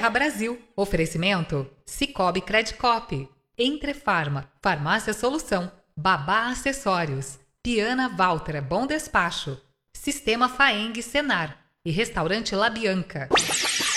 Terra Brasil. Oferecimento Cicobi Credicop. Entrefarma, Farmácia Solução, Babá Acessórios, Piana Valtra Bom Despacho, Sistema Faeng Senar e Restaurante La Bianca.